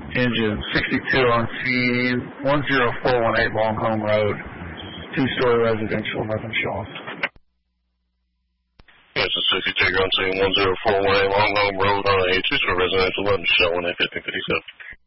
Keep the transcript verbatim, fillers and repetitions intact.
Engine sixty-two on C one zero four one eight Long Home Road, two-story residential, nothing shows. Yes, it's sixty-two on C one zero four one eight Long Home Road on a two-story residential, nothing showing at fifteen fifty-seven.